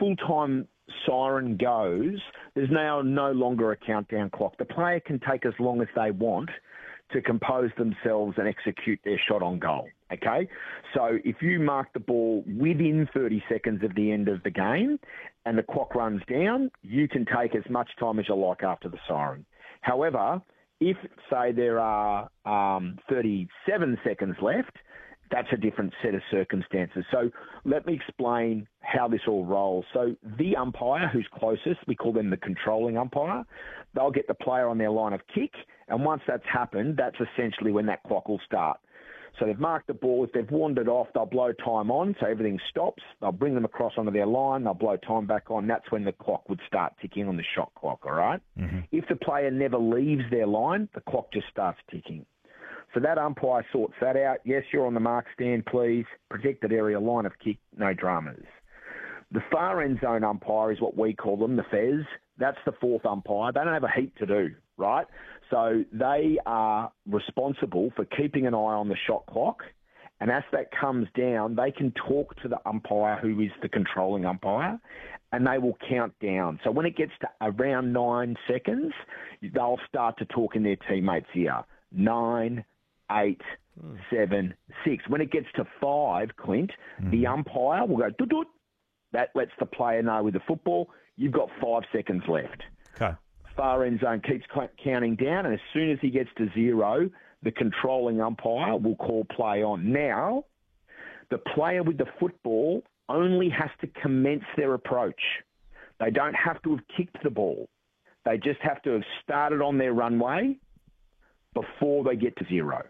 full-time siren goes, there's now no longer a countdown clock. The player can take as long as they want to compose themselves and execute their shot on goal, okay? So if you mark the ball within 30 seconds of the end of the game and the clock runs down, you can take as much time as you like after the siren. However, if, say, there are 37 seconds left, that's a different set of circumstances. So let me explain how this all rolls. So the umpire who's closest, we call them the controlling umpire, they'll get the player on their line of kick, and once that's happened, that's essentially when that clock will start. So they've marked the ball. If they've wandered off, they'll blow time on, so everything stops. They'll bring them across onto their line. They'll blow time back on. That's when the clock would start ticking on the shot clock, all right? Mm-hmm. If the player never leaves their line, the clock just starts ticking. So that umpire sorts that out. Yes, you're on the mark, stand, please. Protected area, line of kick, no dramas. The far end zone umpire is what we call them, the Fez. That's the fourth umpire. They don't have a heap to do, right? So they are responsible for keeping an eye on the shot clock. And as that comes down, they can talk to the umpire who is the controlling umpire, and they will count down. So when it gets to around 9 seconds, they'll start to talk in their teammates' ear. 9, 8, 7, 6. When it gets to 5, Clint, the umpire will go, doot-doot. That lets the player know with the football, you've got 5 seconds left. Okay. Far end zone keeps counting down, and as soon as he gets to 0, the controlling umpire will call play on. Now, the player with the football only has to commence their approach. They don't have to have kicked the ball. They just have to have started on their runway before they get to 0.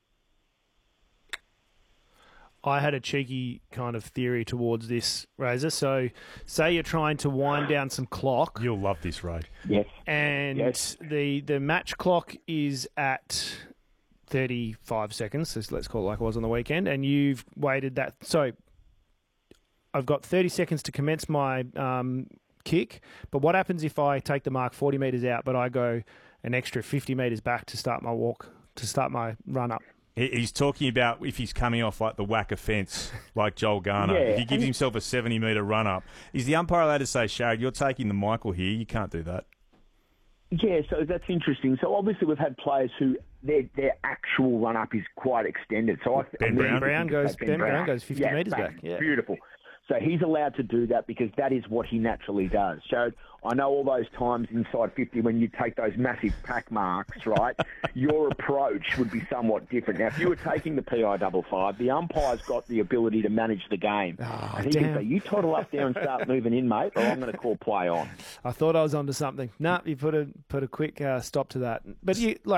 I had a cheeky kind of theory towards this, Razor. So, say you're trying to wind down some clock. You'll love this, Ray. Yes. And yes. The match clock is at 35 seconds, so let's call it like it was on the weekend, and you've waited that. So, I've got 30 seconds to commence my kick, but what happens if I take the mark 40 metres out, but I go an extra 50 metres back to start my walk, to start my run up? He's talking about if he's coming off like the whacker fence, like Joel Garner. Yeah, if he gives himself a 70-metre run-up, is the umpire allowed to say, Sharad, you're taking the Michael here, you can't do that? Yeah, so that's interesting. So obviously we've had players who their actual run-up is quite extended. So Ben Brown goes 50 metres back. Yeah. Beautiful. So he's allowed to do that because that is what he naturally does. So I know all those times inside 50 when you take those massive pack marks, right? Your approach would be somewhat different. Now, if you were taking the PI55, the umpire's got the ability to manage the game. Oh, and he can say, you toddle up there and start moving in, mate, or I'm going to call play on. I thought I was onto something. No, you put a quick stop to that. But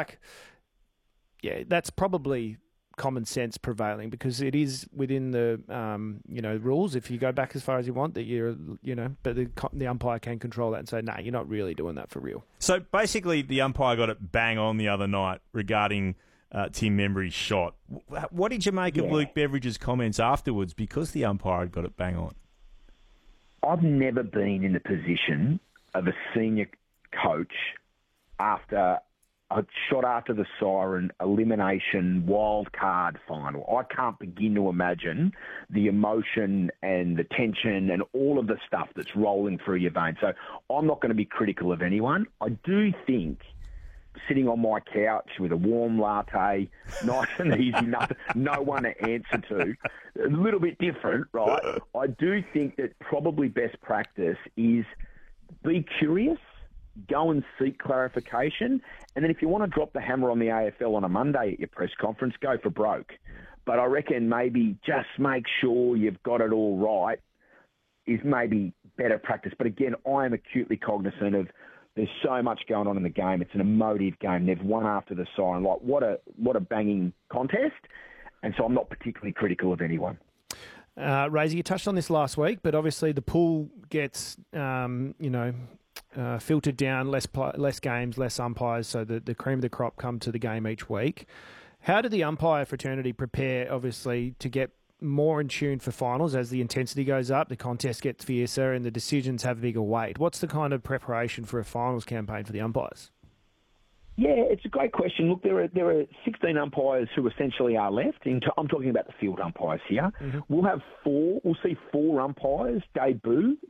that's probably common sense prevailing because it is within the rules. If you go back as far as you want, that but the umpire can control that and say, "Nah, you're not really doing that for real." So basically, the umpire got it bang on the other night regarding Tim Membry's shot. What did you make of Luke Beveridge's comments afterwards because the umpire had got it bang on? I've never been in the position of a senior coach after a shot after the siren, elimination, wild card final. I can't begin to imagine the emotion and the tension and all of the stuff that's rolling through your veins. So I'm not going to be critical of anyone. I do think sitting on my couch with a warm latte, nice and easy, no one to answer to, a little bit different, right? I do think that probably best practice is be curious, go and seek clarification, and then if you want to drop the hammer on the AFL on a Monday at your press conference, go for broke. But I reckon maybe just make sure you've got it all right is maybe better practice. But again, I am acutely cognizant of there's so much going on in the game. It's an emotive game. They've won after the siren. Like, what a banging contest. And so I'm not particularly critical of anyone. Razor, you touched on this last week, but obviously the pool gets, filtered down, less games, less umpires, so the cream of the crop come to the game each week. How did the umpire fraternity prepare, obviously, to get more in tune for finals as the intensity goes up, the contest gets fiercer, and the decisions have bigger weight? What's the kind of preparation for a finals campaign for the umpires? Yeah, it's a great question. Look, there are 16 umpires who essentially are left. I'm talking about the field umpires here. Mm-hmm. We'll see 4 umpires debut